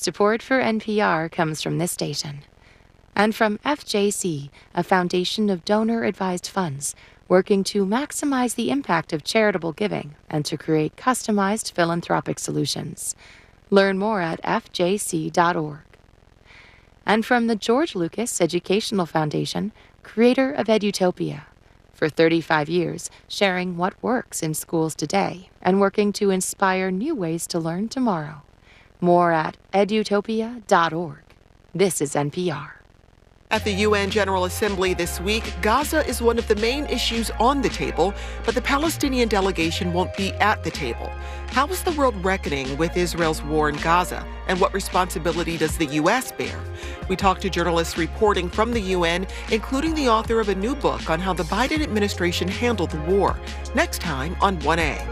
Support for NPR comes from this station. And from FJC, a foundation of donor-advised funds, working to maximize the impact of charitable giving and to create customized philanthropic solutions. Learn more at fjc.org. And from the George Lucas Educational Foundation, creator of Edutopia. For 35 years, sharing what works in schools today and working to inspire new ways to learn tomorrow. More at edutopia.org. This is NPR. At the UN General Assembly this week, Gaza is one of the main issues on the table, but the Palestinian delegation won't be at the table. How is the world reckoning with Israel's war in Gaza, and what responsibility does the U.S. bear? We talked to journalists reporting from the UN, including the author of a new book on how the Biden administration handled the war. Next time on 1A.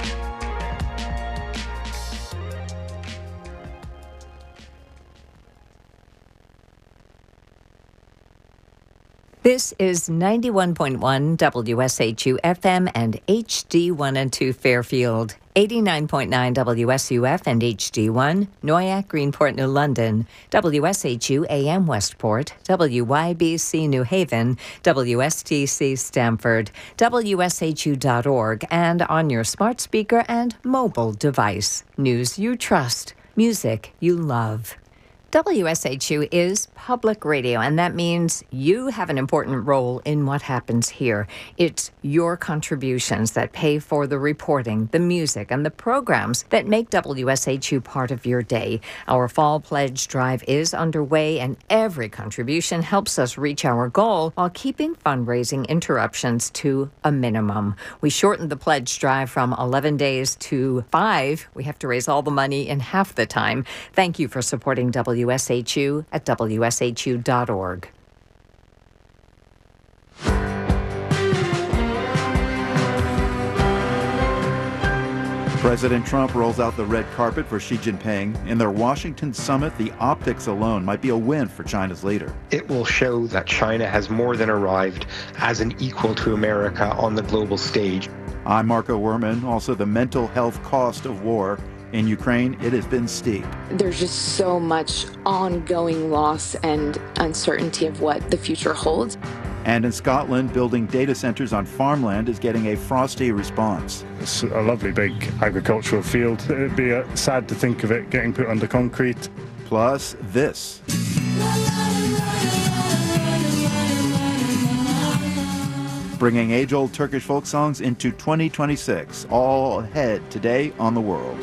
This is 91.1 WSHU FM and HD1 and 2 Fairfield, 89.9 WSUF and HD1, Noyak, Greenport, New London, WSHU AM Westport, WYBC New Haven, WSTC Stamford, WSHU.org, and on your smart speaker and mobile device. News you trust, music you love. WSHU is public radio, and that means you have an important role in what happens here. It's your contributions that pay for the reporting, the music, and the programs that make WSHU part of your day. Our Fall Pledge Drive is underway, and every contribution helps us reach our goal while keeping fundraising interruptions to a minimum. We shortened the pledge drive from 11 days to 5. We have to raise all the money in half the time. Thank you for supporting WSHU at WSHU.org. President Trump rolls out the red carpet for Xi Jinping. In their Washington summit, the optics alone might be a win for China's leader. It will show that China has more than arrived as an equal to America on the global stage. I'm Marco Werman. Also, the mental health cost of war. In Ukraine, it has been steep. There's just so much ongoing loss and uncertainty of what the future holds. And in Scotland, building data centers on farmland is getting a frosty response. It's a lovely big agricultural field. It'd be sad to think of it getting put under concrete. Plus this. Bringing age-old Turkish folk songs into 2026. All ahead today on The World.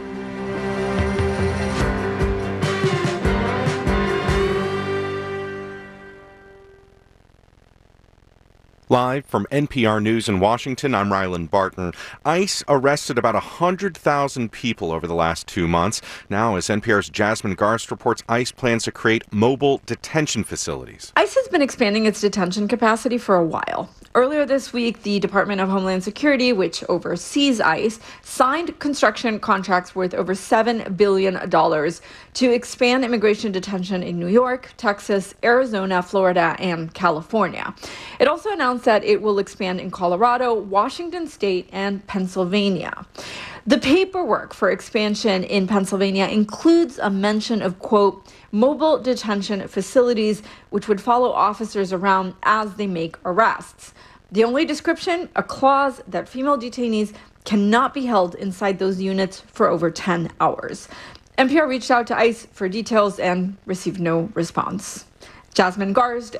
Live from NPR News in Washington, I'm Ryland Barton. ICE arrested about 100,000 people over the last 2 months. Now, as NPR's Jasmine Garst reports, ICE plans to create mobile detention facilities. ICE has been expanding its detention capacity for a while. Earlier this week, the Department of Homeland Security, which oversees ICE, signed construction contracts worth over $7 billion to expand immigration detention in New York, Texas, Arizona, Florida, and California. It also announced that it will expand in Colorado, Washington State, and Pennsylvania. The paperwork for expansion in Pennsylvania includes a mention of, quote, mobile detention facilities, which would follow officers around as they make arrests. The only description, a clause that female detainees cannot be held inside those units for over 10 hours. NPR reached out to ICE for details and received no response. Jasmine Garst,